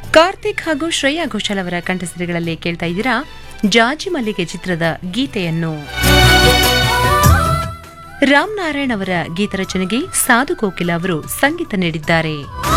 ಕಾರ್ತಿಕ್ ಹಾಗೂ ಶ್ರೇಯಾ ಘೋಷಾಲ್ ಅವರ ಕಂಠಸಿರಿಗಳಲ್ಲಿ ಕೇಳ್ತಾ ಇದ್ದೀರಾ ಜಾಜಿ ಮಲ್ಲಿಗೆ ಚಿತ್ರದ ಗೀತೆಯನ್ನು. ರಾಮ್ ನಾರಾಯಣ್ ಅವರ ಗೀತರಚನೆಗೆ ಸಾಧು ಕೋಕಿಲ ಅವರು ಸಂಗೀತ ನೀಡಿದ್ದಾರೆ.